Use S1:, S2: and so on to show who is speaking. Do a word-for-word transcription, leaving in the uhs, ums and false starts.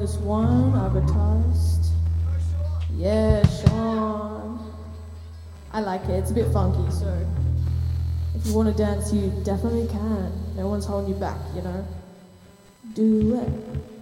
S1: this one I got toast. Yeah, Sean. I like it. It's a bit funky, so if you want to dance, you definitely can. No one's holding you back, you know. Do it.